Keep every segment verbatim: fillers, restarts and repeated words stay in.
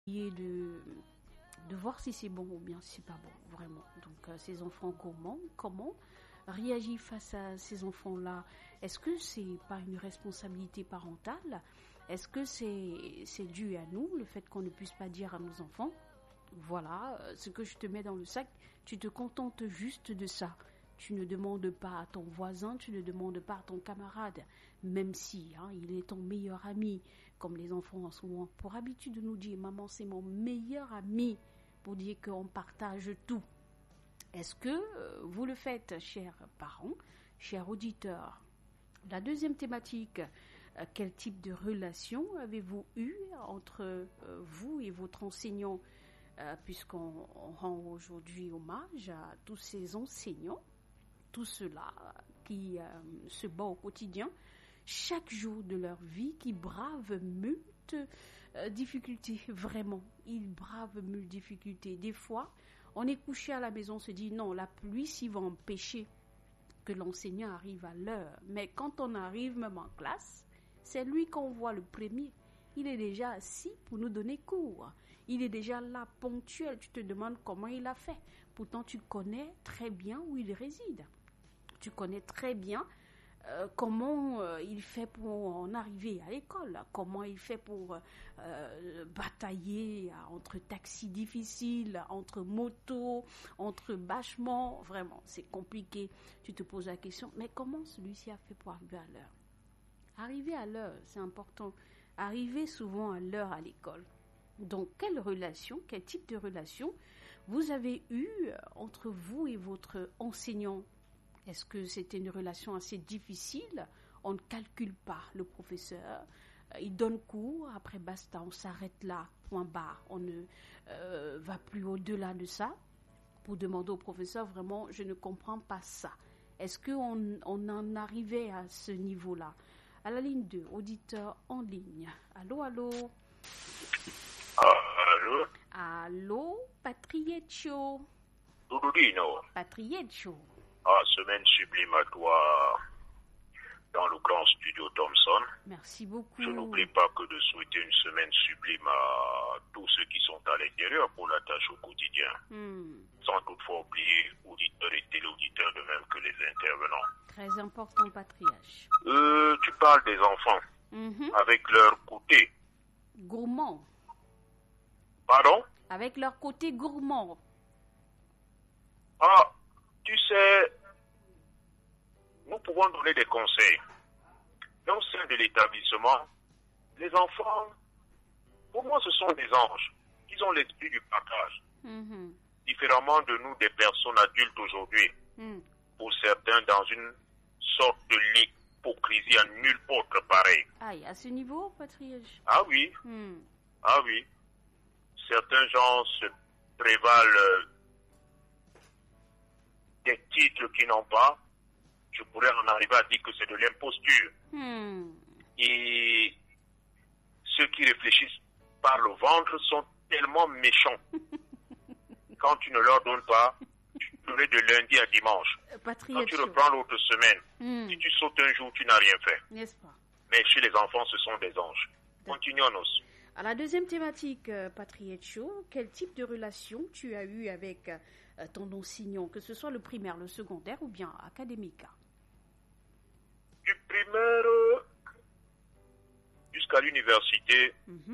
de, de voir si c'est bon ou bien si c'est pas bon, vraiment. Donc, euh, ces enfants gourmands, comment réagir face à ces enfants-là? Est-ce que c'est pas une responsabilité parentale? Est-ce que c'est, c'est dû à nous, le fait qu'on ne puisse pas dire à nos enfants, voilà, euh, ce que je te mets dans le sac, tu te contentes juste de ça. Tu ne demandes pas à ton voisin, tu ne demandes pas à ton camarade, même si hein, il est ton meilleur ami, comme les enfants en ce moment. Pour habitude de nous dire, maman c'est mon meilleur ami, pour dire qu'on partage tout. Est-ce que euh, vous le faites, chers parents, chers auditeurs? La deuxième thématique, euh, quel type de relation avez-vous eu entre euh, vous et votre enseignant, euh, puisqu'on rend aujourd'hui hommage à tous ces enseignants, tous ceux-là qui euh, se battent au quotidien, chaque jour de leur vie, qui bravent multes euh, difficultés, vraiment. Ils bravent multes difficultés. Des fois, on est couché à la maison, on se dit non, la pluie s'y va empêcher que l'enseignant arrive à l'heure. Mais quand on arrive même en classe, c'est lui qu'on voit le premier. Il est déjà assis pour nous donner cours. Il est déjà là, ponctuel. Tu te demandes comment il a fait. Pourtant, tu connais très bien où il réside. Tu connais très bien euh, comment euh, il fait pour en arriver à l'école, comment il fait pour euh, batailler entre taxis difficiles, entre motos, entre bâchements. Vraiment, c'est compliqué. Tu te poses la question, mais comment celui-ci a fait pour arriver à l'heure? Arriver à l'heure, c'est important. Arriver souvent à l'heure à l'école. Donc, quelle relation, quel type de relation vous avez eu entre vous et votre enseignant? Est-ce que c'était une relation assez difficile? On ne calcule pas le professeur. Il donne cours, après basta, on s'arrête là, point barre. On ne euh, va plus au-delà de ça pour demander au professeur, vraiment, je ne comprends pas ça. Est-ce qu'on on en arrivait à ce niveau-là? À la ligne deux, auditeur en ligne. Allô, allô? Allô? Allô, Patrieccio? Dududino. Patrieccio. Ah, semaine sublimatoire dans le grand studio Thomson. Merci beaucoup. Je n'oublie pas que de souhaiter une semaine sublime à tous ceux qui sont à l'intérieur pour la tâche au quotidien. Hmm. Sans toutefois oublier auditeurs et téléauditeurs de même que les intervenants. Très important, Patriage. Euh, tu parles des enfants Mm-hmm. avec leur côté. Gourmand. Pardon? Avec leur côté gourmand. Ah, tu sais, nous pouvons donner des conseils. Mais au sein de l'établissement, les enfants, pour moi, ce sont des anges. Ils ont l'esprit du partage. Mm-hmm. Différemment de nous, des personnes adultes aujourd'hui. Mm. Pour certains, dans une sorte de l'hypocrisie à nul autre pareil. Aïe, à ce niveau, Patriage. Ah oui, Mm. ah oui. Certains gens se prévalent euh, des titres qu'ils n'ont pas. Je pourrais en arriver à dire que c'est de l'imposture. Mm. Et ceux qui réfléchissent par le ventre sont tellement méchants. Quand tu ne leur donnes pas, tu donnes de lundi à dimanche. Quand tu Patriage. reprends l'autre semaine, Mm. si tu sautes un jour, tu n'as rien fait. N'est-ce pas? Mais chez les enfants, ce sont des anges. Continuons. À la deuxième thématique, euh, Patrieccio, quel type de relation tu as eu avec euh, ton enseignant, que ce soit le primaire, le secondaire ou bien académique? Du primaire euh, jusqu'à l'université, Mhm.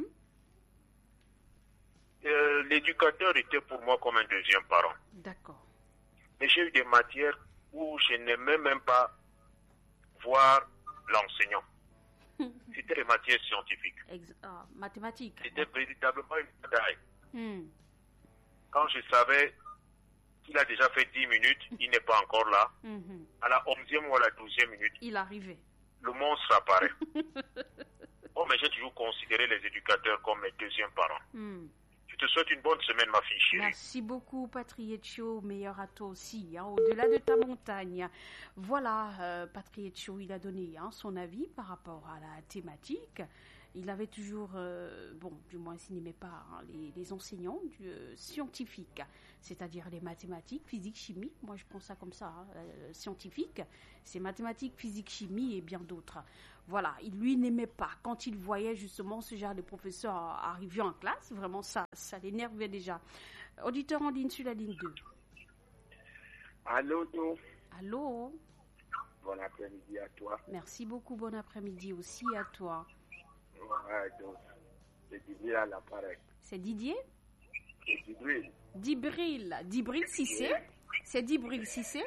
euh, l'éducateur était pour moi comme un deuxième parent. D'accord. Mais j'ai eu des matières où je n'aimais même pas voir l'enseignant. C'était des matières scientifiques. Ex- ah, mathématiques. C'était véritablement une bataille. Hmm. Quand je savais qu'il a déjà fait dix minutes, il n'est pas encore là. Mhm. À la onzième ou à la douzième minute, Il arrivait. le monstre apparaît. Oh, mais j'ai toujours considéré les éducateurs comme mes deuxièmes parents. Hmm. Je te souhaite une bonne semaine, ma fille chérie. Merci beaucoup, Patrieccio. Meilleur à toi aussi, hein, au-delà de ta montagne. Voilà, euh, Patrieccio, il a donné hein, son avis par rapport à la thématique. Il avait toujours, euh, bon, du moins s'il n'aimait pas hein, les, les enseignants euh, scientifiques, c'est-à-dire les mathématiques, physique, chimie. Moi, je pense ça comme ça, hein, euh, scientifique. C'est mathématiques, physique, chimie et bien d'autres. voilà, il lui n'aimait pas. Quand il voyait justement ce genre de professeur arriver en classe, vraiment ça, ça l'énervait déjà. Auditeur en ligne sur la ligne deux. Allô, Do. Allô. Bon après-midi à toi. Merci beaucoup, bon après-midi aussi à toi. Ouais, donc, c'est Didier à l'appareil. C'est Didier? C'est Dibril. Dibril. Dibril Cissé. C'est Dibril Cissé.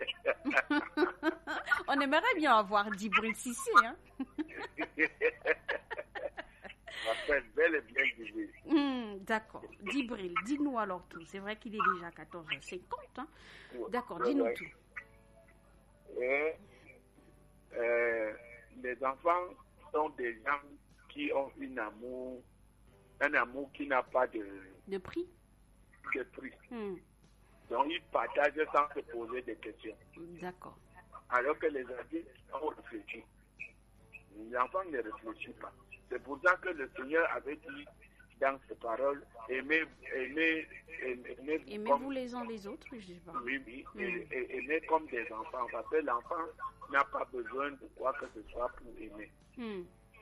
On aimerait bien avoir Dibril Cissé, hein. Je m'appelle bel et bien Dibril. Mmh, d'accord. Dibril, dis-nous alors tout. C'est vrai qu'il est déjà quatorze heures cinquante. Hein. D'accord, Ouais, dis-nous ouais. tout. Et, euh, les enfants sont des gens qui ont une amour, un amour qui n'a pas de, De prix? de prix. Mmh, Donc, ils partagent sans se poser des questions. d'accord. Alors que les adultes ont réfléchi. Les enfants ne réfléchissent pas. C'est pour ça que le Seigneur avait dit dans ses paroles, aimez, aimez, aimez, aimez Aimez-vous comme, les uns les autres, je sais pas. oui, oui, Mm. et- et- aimez comme des enfants, parce que l'enfant n'a pas besoin de quoi que ce soit pour aimer. Mmh.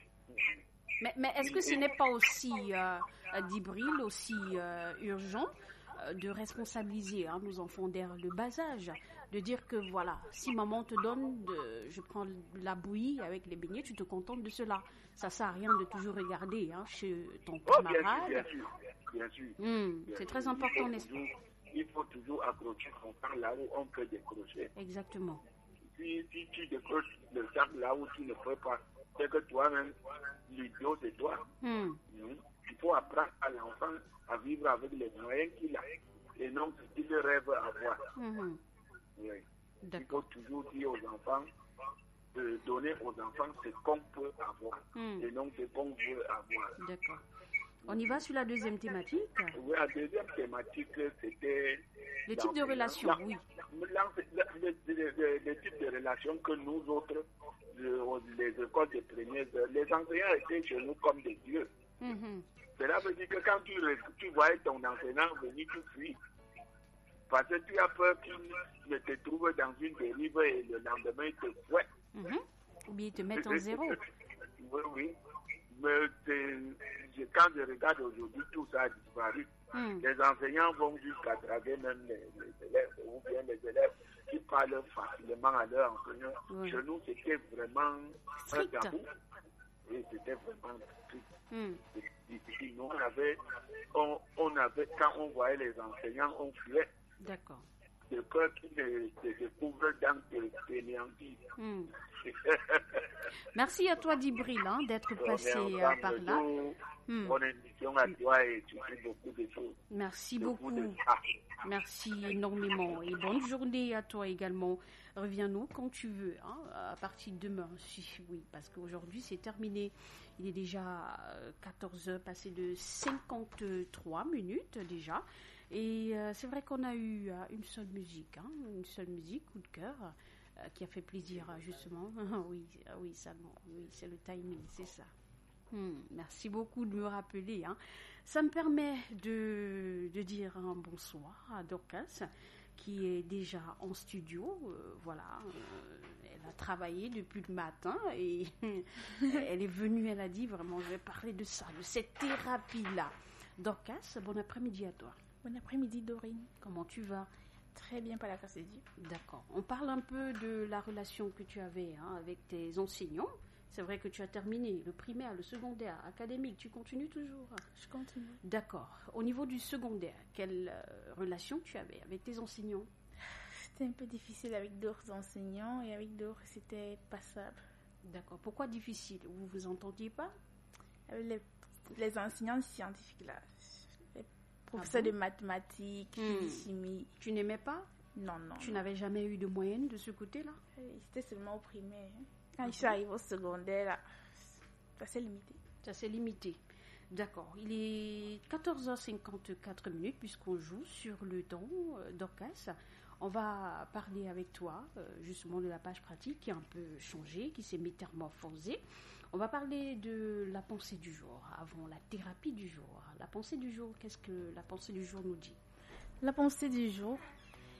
Mais, mais est-ce que ce n'est pas aussi, euh, euh, Dibril, aussi euh, urgent euh, de responsabiliser hein, nos enfants dès le bas âge, de dire que voilà, si maman te donne, de, je prends la bouillie avec les beignets, tu te contentes de cela. Ça sert à rien de toujours regarder hein, chez ton Oh, bien sûr, camarade. bien sûr, bien sûr. Mmh, Bien c'est sûr. très Il important, faut n'est-ce pas? toujours- Il faut toujours accrocher son sac là où on peut décrocher. Exactement. Si, si tu décroches le sac là où tu ne peux pas, c'est que toi-même, l'idiot c'est toi. Mmh, Hmm. Il faut apprendre à l'enfant à vivre avec les moyens qu'il a et non ce qu'il rêve avoir. mmh, Oui. Il d'accord. faut toujours dire aux enfants, de donner aux enfants ce qu'on peut avoir Mmh, et non ce qu'on veut avoir. d'accord. On y va sur la deuxième thématique. Oui, la deuxième thématique, c'était... Le type de relation, la- oui. la- Le, le- le- le type de relation que nous autres, le- les écoles de première, les enseignants étaient chez nous comme des dieux. Mmh, Cela veut dire que quand tu, re- tu voyais ton enseignant venir, tu fuis. Parce que tu as peur qu'il ne te trouve dans une dérive et le lendemain il te fouette. mmh. Ou bien ils te mettent en zéro. Oui, oui. Mais c'est- je- quand je regarde aujourd'hui, tout ça a disparu. Mmh, Les enseignants vont jusqu'à draguer même les, les élèves, ou bien les élèves qui parlent facilement à leurs enseignants. Oui. Chez nous, c'était vraiment Strict. un tabou. Et c'était vraiment strict. mmh, Ici, nous, on avait, on, on avait, quand on voyait les enseignants, on fuyait d'accord. de peur qu'ils ne se découvrent dans des pénéantis. Mmh. Merci à toi, Dibril, hein, d'être passé euh, par là. Hmm. Bonne émission à toi et tu fais beaucoup de choses. Merci Beaucoup beaucoup. de ça. Merci énormément. Et bonne journée à toi également. Reviens-nous quand tu veux, hein, à partir de demain. Si- Oui, parce qu'aujourd'hui, c'est terminé. Il est déjà euh, quatorze heures, passé de cinquante-trois minutes déjà. Et euh, c'est vrai qu'on a eu euh, une seule musique, hein, une seule musique, coup de cœur, euh, qui a fait plaisir, euh, justement. oui, ah oui, ça, non, oui, c'est le timing, c'est ça. Hmm, merci beaucoup de me rappeler. Hein. Ça me permet de, de dire un bonsoir à Dorcas, qui est déjà en studio. Euh, voilà, euh, elle a travaillé depuis le matin et elle est venue, elle a dit vraiment, je vais parler de ça, de cette thérapie-là. Dorcas, bon après-midi à toi. Bon après-midi, Dorine. Comment tu vas? Très bien, par la grâce de Dieu. D'accord. On parle un peu de la relation que tu avais hein, avec tes enseignants. C'est vrai que tu as terminé le primaire, le secondaire, académique. Tu continues toujours? Je continue. D'accord. Au niveau du secondaire, quelle euh, relation tu avais avec tes enseignants? C'était un peu difficile avec d'autres enseignants et avec d'autres, c'était passable. D'accord. Pourquoi difficile? Vous vous entendiez pas? Avec les, les enseignants scientifiques, là, les professeurs Ah bon? de mathématiques, Hmm. physique, chimie, Tu n'aimais pas? non, non. Tu non. n'avais jamais eu de moyenne de ce côté-là? Euh, C'était seulement au primaire. hein. Quand je suis arrivée au secondaire, là, c'est assez limité. Ça s'est limité. D'accord. Il est quatorze heures cinquante-quatre minutes puisqu'on joue sur le temps euh, Dorcas. On va parler avec toi euh, justement de la page pratique qui a un peu changé, qui s'est métamorphosée. On va parler de la pensée du jour avant la thérapie du jour. La pensée du jour, qu'est-ce que la pensée du jour nous dit? La pensée du jour.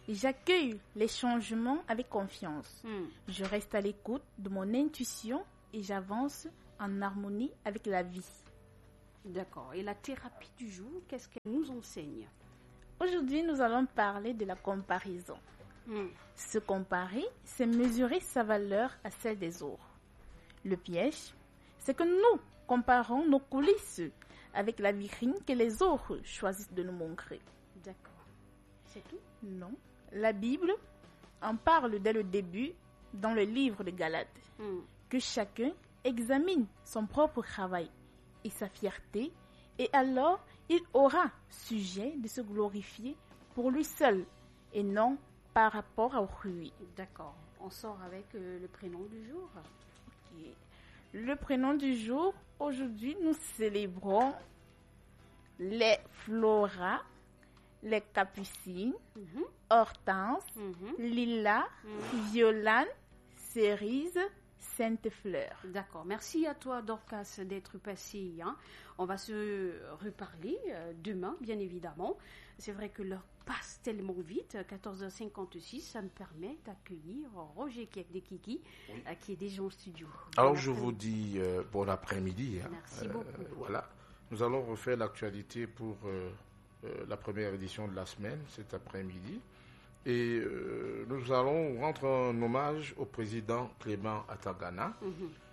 J'accueille les changements avec confiance. Hmm. Je reste à l'écoute de mon intuition et j'avance en harmonie avec la vie. D'accord. Et la thérapie du jour, qu'est-ce qu'elle nous enseigne? Aujourd'hui, nous allons parler de la comparaison. Mm. Se comparer, c'est mesurer sa valeur à celle des autres. Le piège, c'est que nous comparons nos coulisses avec la vitrine que les autres choisissent de nous montrer. D'accord. C'est tout? Non. La Bible en parle dès le début dans le livre de Galates, Mm. que chacun examine son propre travail et sa fierté, et alors il aura sujet de se glorifier pour lui seul et non par rapport à autrui. D'accord. On sort avec euh, le prénom du jour. Et le prénom du jour, aujourd'hui nous célébrons les Flora, les Capucines, Mhm. Hortense, Mhm. Lila, Mhm. Violane, Cerise, Sainte Fleur. D'accord. Merci à toi, Dorcas, d'être passée. Hein. On va se reparler euh, demain, bien évidemment. C'est vrai que l'heure passe tellement vite, quatorze heures cinquante-six, ça me permet d'accueillir Roger Kekdekiki, Oui. euh, qui est déjà en studio. Alors Bon je vous après-midi. dis euh, bon après-midi. hein. Merci Euh, beaucoup. Voilà. Nous allons refaire l'actualité pour euh, euh, la première édition de la semaine, cet après-midi. Et euh, nous allons rendre un hommage au président Clément Atangana, Mhm.